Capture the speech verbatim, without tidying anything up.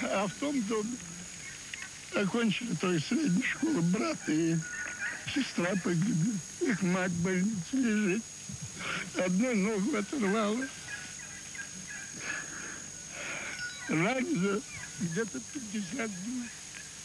А в том доме окончили той средней школы брат и сестра погибли. Их мать в больнице лежит. Одну ногу оторвала. Ранено где-то пятьдесят дней.